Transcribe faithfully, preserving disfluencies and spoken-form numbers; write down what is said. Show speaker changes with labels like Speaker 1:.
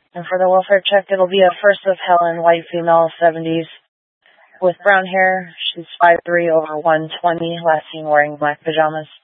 Speaker 1: And for the welfare check, it'll be a first of Helen, white female, seventies, with brown hair. She's five three, over one twenty, last seen wearing black pajamas.